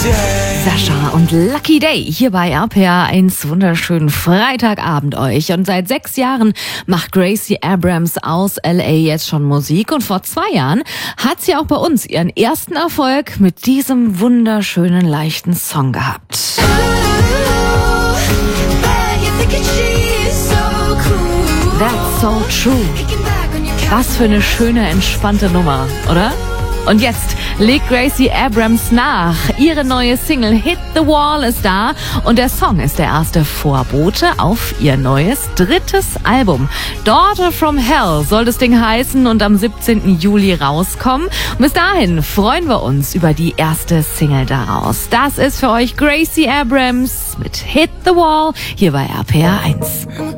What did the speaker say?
Sascha und Lucky Day hier bei RPA 1. Wunderschönen Freitagabend euch. Und seit 6 Jahren macht Gracie Abrams aus LA jetzt schon Musik. Und vor 2 Jahren hat sie auch bei uns ihren ersten Erfolg mit diesem wunderschönen, leichten Song gehabt. That's so true. Was für eine schöne, entspannte Nummer, oder? Und jetzt legt Gracie Abrams nach. Ihre neue Single Hit the Wall ist da und der Song ist der erste Vorbote auf ihr neues 3. Album. Daughter from Hell soll das Ding heißen und am 17. Juli rauskommen. Und bis dahin freuen wir uns über die erste Single daraus. Das ist für euch Gracie Abrams mit Hit the Wall hier bei RPA 1.